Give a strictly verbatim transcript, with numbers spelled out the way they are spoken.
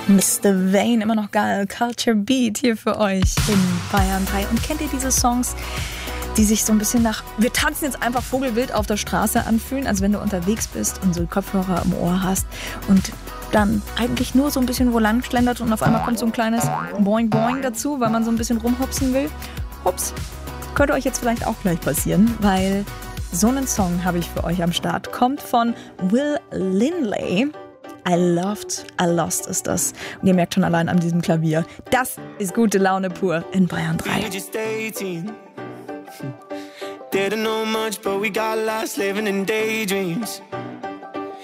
Mister Vane, immer noch geil. Culture Beat hier für euch in Bayern drei. Und kennt ihr diese Songs, die sich so ein bisschen nach, wir tanzen jetzt einfach vogelwild auf der Straße anfühlen, als wenn du unterwegs bist und so Kopfhörer im Ohr hast und dann eigentlich nur so ein bisschen wo lang schlendert und auf einmal kommt so ein kleines Boing Boing dazu, weil man so ein bisschen rumhopsen will. Hups, könnte euch jetzt vielleicht auch gleich passieren, weil so einen Song habe ich für euch am Start. Kommt von Will Linley. I Loved, I Lost ist das. Und ihr merkt schon allein an diesem Klavier, das ist gute Laune pur in Bayern drei. Didn't know much, but we got lost living in daydreams.